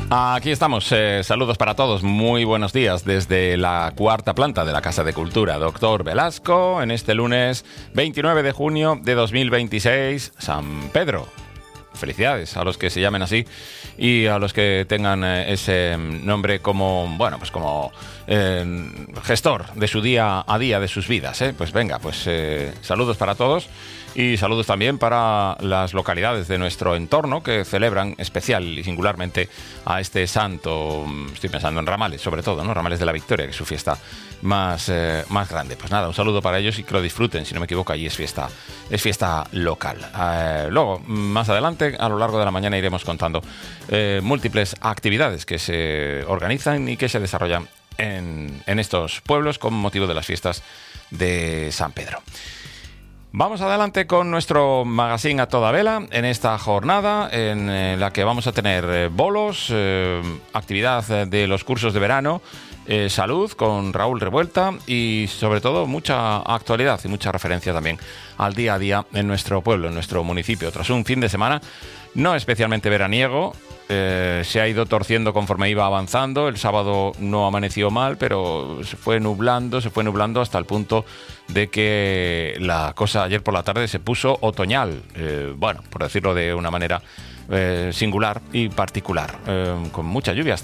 Aquí estamos, saludos para todos, muy buenos días desde la cuarta planta de la Casa de Cultura Doctor Velasco en este lunes 29 de junio de 2026, San Pedro. Felicidades a los que se llamen así y a los que tengan ese nombre como, bueno, pues como gestor de su día a día, de sus vidas, ¿eh? Pues venga, pues saludos para todos y saludos también para las localidades de nuestro entorno que celebran especial y singularmente a este santo. Estoy pensando en Ramales, sobre todo, ¿no? Ramales de la Victoria, que es su fiesta más grande. Pues nada, un saludo para ellos y que lo disfruten. Si no me equivoco, allí es fiesta local. Luego, más adelante, a lo largo de la mañana iremos contando múltiples actividades que se organizan y que se desarrollan en estos pueblos con motivo de las fiestas de San Pedro. Vamos adelante con nuestro magazine a toda vela en esta jornada en la que vamos a tener bolos, actividad de los cursos de verano, salud con Raúl Revuelta y sobre todo mucha actualidad y mucha referencia también al día a día en nuestro pueblo, en nuestro municipio. Tras un fin de semana no especialmente veraniego, se ha ido torciendo conforme iba avanzando. El sábado no amaneció mal, pero se fue nublando hasta el punto de que la cosa ayer por la tarde se puso otoñal, bueno, por decirlo de una manera singular y particular, con mucha lluvia